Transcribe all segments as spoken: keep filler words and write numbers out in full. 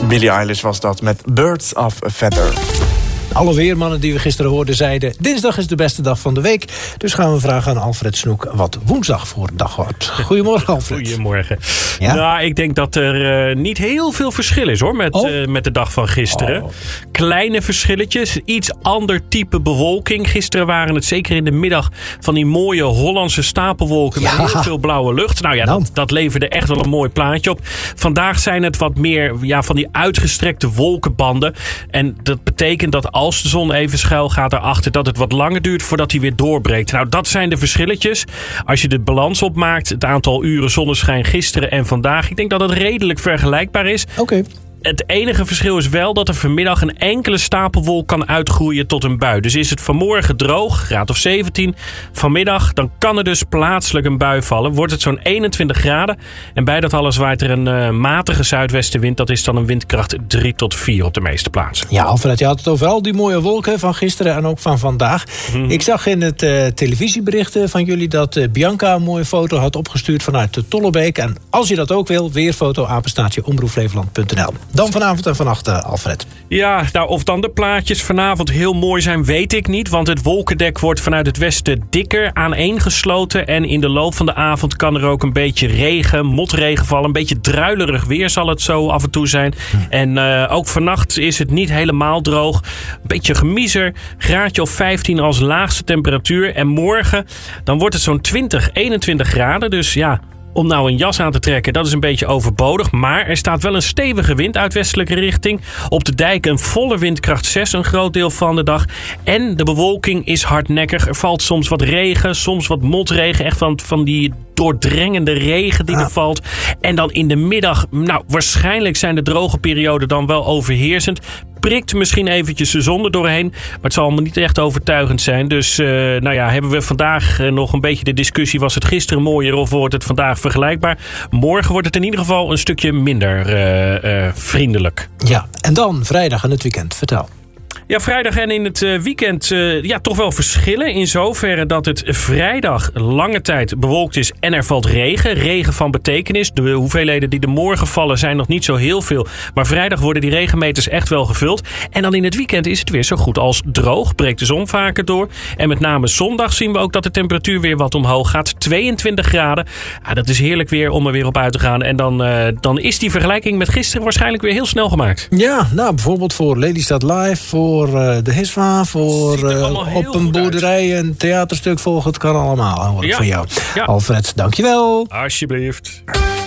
Billie Eilish was dat met Birds of a Feather. Alle weermannen die we gisteren hoorden zeiden... dinsdag is de beste dag van de week. Dus gaan we vragen aan Alfred Snoek wat woensdag voor dag wordt. Goedemorgen, Alfred. Goedemorgen. Ja? Nou, ik denk dat er uh, niet heel veel verschil is hoor met, oh. uh, met de dag van gisteren. Oh. Kleine verschilletjes, iets ander type bewolking. Gisteren waren het zeker in de middag van die mooie Hollandse stapelwolken... Ja. met heel veel blauwe lucht. Nou ja, Nou. Dat, dat leverde echt wel een mooi plaatje op. Vandaag zijn het wat meer ja, van die uitgestrekte wolkenbanden. En dat betekent dat als de zon even schuil gaat erachter... dat het wat langer duurt voordat hij weer doorbreekt. Nou, dat zijn de verschilletjes. Als je de balans opmaakt, het aantal uren zonneschijn gisteren en vandaag... ik denk dat het redelijk vergelijkbaar is. Oké. Okay. Het enige verschil is wel dat er vanmiddag een enkele stapelwolk kan uitgroeien tot een bui. Dus is het vanmorgen droog, graad of zeventien. Vanmiddag, dan kan er dus plaatselijk een bui vallen. Wordt het zo'n eenentwintig graden. En bij dat alles waait er een uh, matige zuidwestenwind. Dat is dan een windkracht drie tot vier op de meeste plaatsen. Ja, Alfred, je had het over al die mooie wolken van gisteren en ook van vandaag. Mm-hmm. Ik zag in het uh, televisieberichten van jullie dat uh, Bianca een mooie foto had opgestuurd vanuit de Tollebeek. En als je dat ook wil, weerfoto apenstaartje omroep flevoland punt n l. Dan vanavond en vannacht, uh, Alfred. Ja, nou of dan de plaatjes vanavond heel mooi zijn, weet ik niet. Want het wolkendek wordt vanuit het westen dikker aaneengesloten. En in de loop van de avond kan er ook een beetje regen, motregen vallen. Een beetje druilerig weer zal het zo af en toe zijn. Hm. En uh, ook vannacht is het niet helemaal droog. Een beetje gemiezer. Graadje of vijftien als laagste temperatuur. En morgen, dan wordt het zo'n twintig, eenentwintig graden. Dus ja... om nou een jas aan te trekken, dat is een beetje overbodig. Maar er staat wel een stevige wind uit westelijke richting. Op de dijk een volle windkracht zes een groot deel van de dag. En de bewolking is hardnekkig. Er valt soms wat regen, soms wat motregen. Echt van, van die doordringende regen die ah. er valt. En dan in de middag, nou waarschijnlijk zijn de droge perioden dan wel overheersend. Prikt misschien eventjes de zon er doorheen. Maar het zal allemaal niet echt overtuigend zijn. Dus uh, nou ja, hebben we vandaag uh, nog een beetje de discussie. Was het gisteren mooier of wordt het vandaag vergelijkbaar? Morgen wordt het in ieder geval een stukje minder uh, uh, vriendelijk. Ja, en dan vrijdag en het weekend. Vertel. Ja, vrijdag en in het weekend uh, ja, toch wel verschillen. In zoverre dat het vrijdag lange tijd bewolkt is en er valt regen. Regen van betekenis. De hoeveelheden die er morgen vallen zijn nog niet zo heel veel. Maar vrijdag worden die regenmeters echt wel gevuld. En dan in het weekend is het weer zo goed als droog. Breekt de zon vaker door. En met name zondag zien we ook dat de temperatuur weer wat omhoog gaat. tweeëntwintig graden. Ja, dat is heerlijk weer om er weer op uit te gaan. En dan, uh, dan is die vergelijking met gisteren waarschijnlijk weer heel snel gemaakt. Ja, nou bijvoorbeeld voor Lelystad Live, voor uh, de Hiswa, voor uh, op een boerderij uit. Een theaterstuk volgen. Het kan allemaal, hoor ik ja. van jou. Ja. Alfred, dankjewel. Alsjeblieft.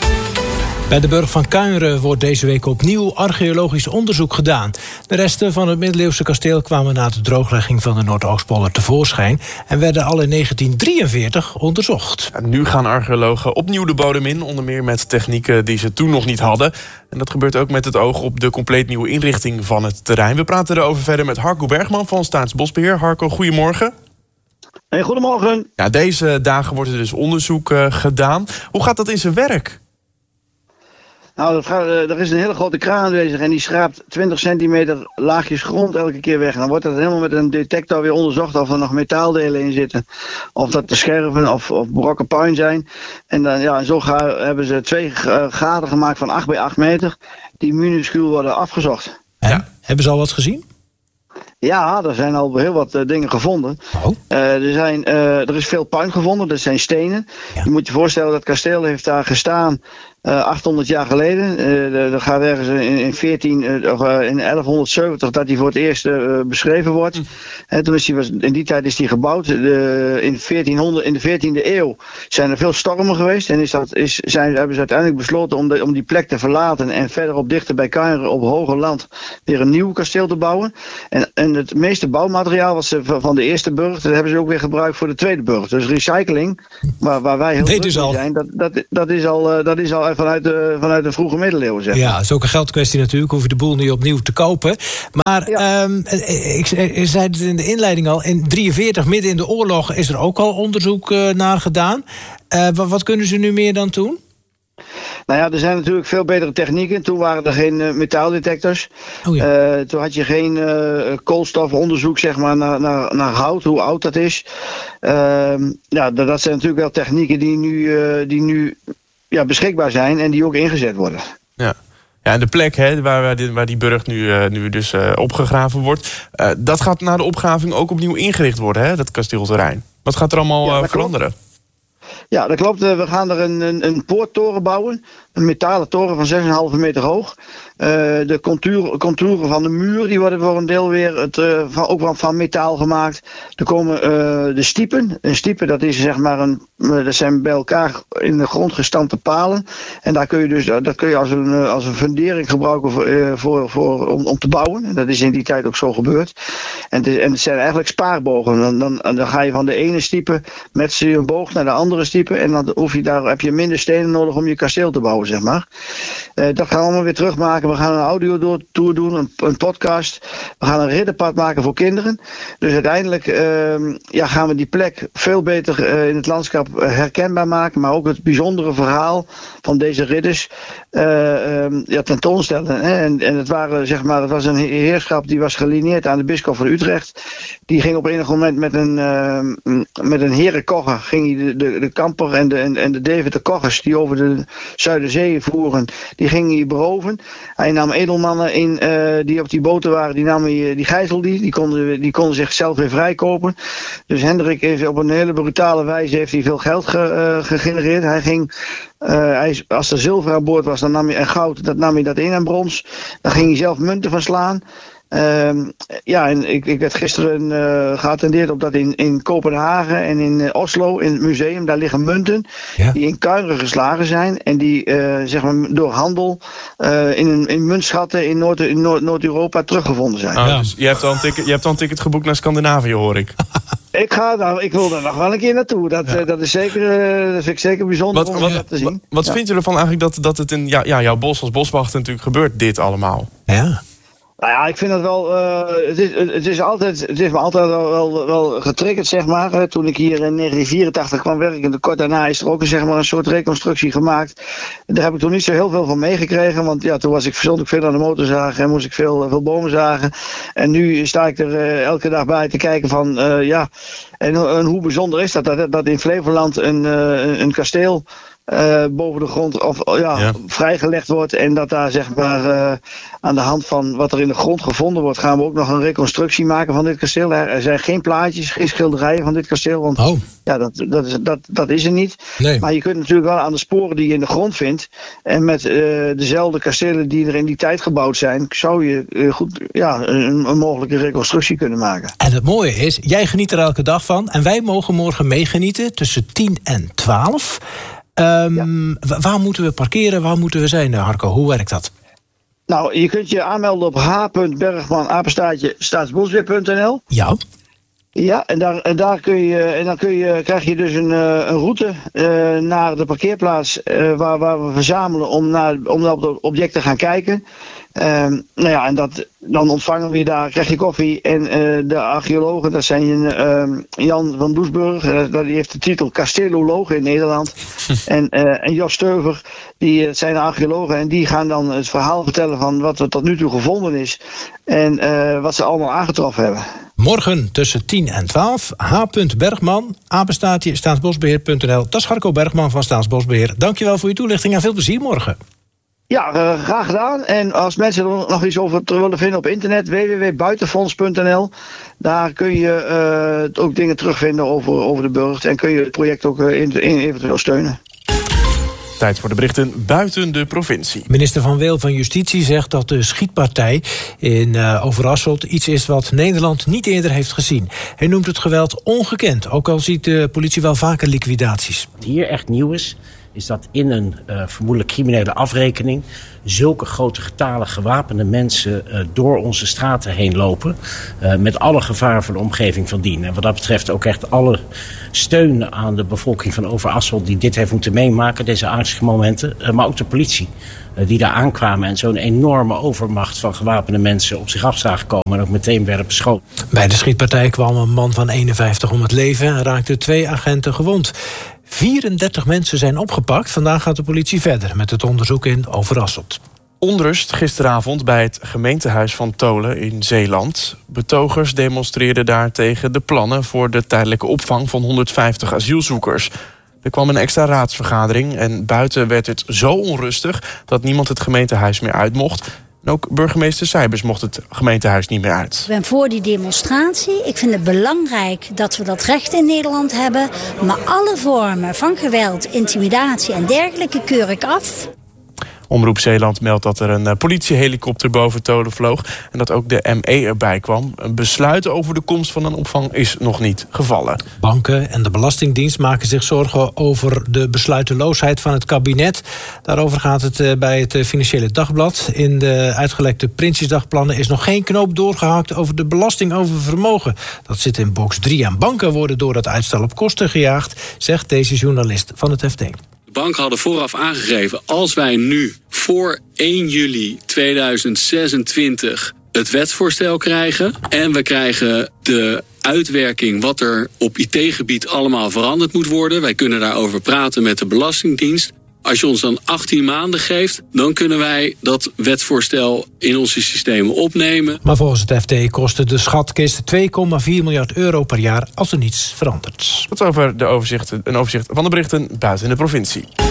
Bij de burcht van Kuinre wordt deze week opnieuw archeologisch onderzoek gedaan. De resten van het middeleeuwse kasteel kwamen na de drooglegging van de Noordoostpolder tevoorschijn en werden al in negentien drieënveertig onderzocht. Ja, nu gaan archeologen opnieuw de bodem in, onder meer met technieken die ze toen nog niet hadden. En dat gebeurt ook met het oog op de compleet nieuwe inrichting van het terrein. We praten erover verder met Harco Bergman van Staatsbosbeheer. Harco, goedemorgen. Hey, goedemorgen. Ja, deze dagen wordt er dus onderzoek uh, gedaan. Hoe gaat dat in zijn werk? Nou, dat gaat, uh, er is een hele grote kraan aanwezig en die schraapt twintig centimeter laagjes grond elke keer weg. En dan wordt dat helemaal met een detector weer onderzocht of er nog metaaldelen in zitten. Of dat de scherven of, of brokken puin zijn. En dan, ja, zo ga, hebben ze twee uh, gaten gemaakt van acht bij acht meter. Die minuscuul worden afgezocht. En? Ja. Hebben ze al wat gezien? Ja, er zijn al heel wat uh, dingen gevonden. Oh. Uh, er, zijn, uh, er is veel puin gevonden, dat zijn stenen. Ja. Je moet je voorstellen, dat kasteel heeft daar gestaan uh, achthonderd jaar geleden. Uh, er gaat ergens in, in, veertien, uh, of, uh, in elfhonderdzeventig dat hij voor het eerst uh, beschreven wordt. Mm. Uh, toen is die, in die tijd is hij gebouwd. De, in, veertienhonderd, in de veertiende eeuw zijn er veel stormen geweest. En is dat, is, zijn, hebben ze uiteindelijk besloten om, de, om die plek te verlaten en verderop dichter bij Kuinre op hoger land weer een nieuw kasteel te bouwen. En, en het meeste bouwmateriaal wat ze van de eerste burcht, dat hebben ze ook weer gebruikt voor de tweede burcht. Dus recycling, waar, waar wij heel druk mee zijn, dat, dat, dat is al, uh, dat is al vanuit de, vanuit de vroege middeleeuwen. Zeg maar. Ja, dat is ook een geldkwestie natuurlijk, hoef je de boel niet opnieuw te kopen. Maar ja. um, ik, ik zei het in de inleiding al, in drieënveertig, midden in de oorlog, is er ook al onderzoek uh, naar gedaan. Uh, wat, wat kunnen ze nu meer dan toen? Nou ja, er zijn natuurlijk veel betere technieken. Toen waren er geen uh, metaaldetectors. Oh ja. uh, toen had je geen uh, koolstofonderzoek zeg maar, naar, naar, naar hout, hoe oud dat is. Uh, ja, dat zijn natuurlijk wel technieken die nu, uh, die nu ja, beschikbaar zijn en die ook ingezet worden. Ja. Ja, en de plek hè, waar, waar, die, waar die burcht nu, uh, nu dus uh, opgegraven wordt... Uh, dat gaat na de opgraving ook opnieuw ingericht worden, hè, dat kasteelterrein. Wat gaat er allemaal ja, uh, veranderen? Klopt. Ja, dat klopt. We gaan er een, een, een poorttoren bouwen. Een metalen toren van zes komma vijf meter hoog. Uh, de contour, contouren van de muur die worden voor een deel weer het, uh, van, ook wel van metaal gemaakt. Er komen uh, de stiepen. Een stiepen dat is zeg maar een, dat zijn bij elkaar in de grond gestampte palen. En daar kun je dus dat kun je als een, als een fundering gebruiken voor, uh, voor, voor, om, om te bouwen. En dat is in die tijd ook zo gebeurd. En het, is, en het zijn eigenlijk spaarbogen. Dan, dan, dan ga je van de ene stiepen met een boog naar de andere stiepen. En dan hoef je, daar heb je minder stenen nodig om je kasteel te bouwen, zeg maar. Uh, dat gaan we allemaal weer terugmaken. We gaan een audio-tour doen, een, een podcast. We gaan een ridderpad maken voor kinderen. Dus uiteindelijk uh, ja, gaan we die plek veel beter uh, in het landschap herkenbaar maken. Maar ook het bijzondere verhaal van deze ridders uh, um, ja, tentoonstellen. Hè? En, en het, waren, zeg maar, het was een heerschap die was gelineerd aan de bisschop van Utrecht. Die ging op enig moment met een, uh, met een herenkogger, ging hij de, de, de kamper en de, en, en de Deventer koggers die over de Zuiderzee voeren, die ging hij beroven. Hij nam edelmannen in uh, die op die boten waren, die, nam hij, die gijzelde die, die konden, die konden zichzelf weer vrijkopen. Dus Hendrik heeft op een hele brutale wijze heeft hij veel geld ge, uh, gegenereerd. Hij ging, uh, hij, als er zilver aan boord was dan nam hij, en goud, dat nam hij dat in en brons. Dan ging hij zelf munten van slaan. Uh, ja, en ik, ik werd gisteren uh, geattendeerd op dat in, in Kopenhagen en in uh, Oslo, in het museum, daar liggen munten ja. die in kuieren geslagen zijn en die uh, zeg maar door handel uh, in, in muntschatten in, Noord, in Noord, Noord-Europa teruggevonden zijn. Oh, ja. Dus je hebt al een ticket, je hebt al een ticket geboekt naar Scandinavië, hoor ik. Ik, ga daar, ik wil daar nog wel een keer naartoe. Dat, ja. uh, dat, is zeker, uh, dat vind ik zeker bijzonder wat, om wat, dat te zien. Wat, wat ja. vind je ervan eigenlijk dat, dat het in ja, ja, jouw bos als boswachter natuurlijk gebeurt, dit allemaal? Ja. Nou ja, ik vind het wel. Uh, het, is, het, is altijd, het is me altijd wel, wel, wel getriggerd, zeg maar. Uh, toen ik hier in negentien vierentachtig kwam werken, kort daarna is er ook zeg maar, een soort reconstructie gemaakt. Daar heb ik toen niet zo heel veel van meegekregen, want ja, toen was ik, stond ik veel aan de motor zagen en moest ik veel, veel bomen zagen. En nu sta ik er uh, elke dag bij te kijken van, uh, ja, en, en hoe bijzonder is dat, dat, dat in Flevoland een, uh, een kasteel Uh, boven de grond of ja, ja. vrijgelegd wordt. En dat daar zeg maar uh, aan de hand van wat er in de grond gevonden wordt, gaan we ook nog een reconstructie maken van dit kasteel. Er zijn geen plaatjes, geen schilderijen van dit kasteel. Want oh. ja, dat, dat, is, dat, dat is er niet. Nee. Maar je kunt natuurlijk wel aan de sporen die je in de grond vindt. En met uh, dezelfde kastelen die er in die tijd gebouwd zijn, zou je uh, goed ja, een, een mogelijke reconstructie kunnen maken. En het mooie is, jij geniet er elke dag van. En wij mogen morgen meegenieten tussen tien en twaalf. Um, ja. Waar moeten we parkeren? Waar moeten we zijn, Harco? Hoe werkt dat? Nou, je kunt je aanmelden op h punt bergman apenstaartje staatsbosbeheer punt n l. Ja. Ja, en daar, en daar kun je, en dan kun je, krijg je dus een, een route uh, naar de parkeerplaats uh, waar, waar we verzamelen om naar, om naar het object te gaan kijken. Um, nou ja, en dat, dan ontvangen we je daar, krijg je koffie. En uh, de archeologen, dat zijn uh, Jan van Doesburg, uh, dat die heeft de titel Kasteeloloog in Nederland. en, uh, en Jos Steuver, die uh, zijn archeologen en die gaan dan het verhaal vertellen van wat er tot nu toe gevonden is. En uh, wat ze allemaal aangetroffen hebben. Morgen tussen tien en twaalf, h punt bergman, apenstaartje staatsbosbeheer punt n l. Dat is Harco Bergman van Staatsbosbeheer. Dankjewel voor je toelichting en veel plezier morgen. Ja, uh, graag gedaan. En als mensen er nog iets over willen vinden op internet, w w w punt buitenfonds punt n l. Daar kun je uh, ook dingen terugvinden over, over de burcht. En kun je het project ook uh, in, in, eventueel steunen. Tijd voor de berichten buiten de provincie. Minister Van Weel van Justitie zegt dat de schietpartij in uh, Overasselt iets is wat Nederland niet eerder heeft gezien. Hij noemt het geweld ongekend, ook al ziet de politie wel vaker liquidaties. Wat hier echt nieuw is, is dat in een uh, vermoedelijk criminele afrekening zulke grote getalen gewapende mensen uh, door onze straten heen lopen. Uh, met alle gevaar voor de omgeving van dien. En wat dat betreft ook echt alle steun aan de bevolking van Overasselt die dit heeft moeten meemaken, deze angstige momenten. Uh, maar ook de politie uh, die daar aankwamen en zo'n enorme overmacht van gewapende mensen op zich af zagen komen en ook meteen werden beschoten. Bij de schietpartij kwam een man van eenenvijftig om het leven en raakten twee agenten gewond. vierendertig mensen zijn opgepakt. Vandaag gaat de politie verder met het onderzoek in Overasselt. Onrust gisteravond bij het gemeentehuis van Tolen in Zeeland. Betogers demonstreerden daar tegen de plannen voor de tijdelijke opvang van honderdvijftig asielzoekers. Er kwam een extra raadsvergadering en buiten werd het zo onrustig dat niemand het gemeentehuis meer uit mocht. En ook burgemeester Seibers mocht het gemeentehuis niet meer uit. Ik ben voor die demonstratie. Ik vind het belangrijk dat we dat recht in Nederland hebben. Maar alle vormen van geweld, intimidatie en dergelijke keur ik af. Omroep Zeeland meldt dat er een politiehelikopter boven Tolen vloog en dat ook de M E erbij kwam. Een besluit over de komst van een opvang is nog niet gevallen. Banken en de Belastingdienst maken zich zorgen over de besluiteloosheid van het kabinet. Daarover gaat het bij het Financiële Dagblad. In de uitgelekte Prinsjesdagplannen is nog geen knoop doorgehakt over de belasting over vermogen. Dat zit in box drie. En banken worden door dat uitstel op kosten gejaagd, zegt deze journalist van het F D. De banken hadden vooraf aangegeven, als wij nu voor één juli tweeduizend zesentwintig het wetsvoorstel krijgen en we krijgen de uitwerking wat er op I T-gebied allemaal veranderd moet worden. Wij kunnen daarover praten met de Belastingdienst. Als je ons dan achttien maanden geeft, dan kunnen wij dat wetsvoorstel in onze systemen opnemen. Maar volgens het F D kostte de schatkist twee komma vier miljard euro per jaar als er niets verandert. Tot over de overzicht, een overzicht van de berichten buiten de provincie.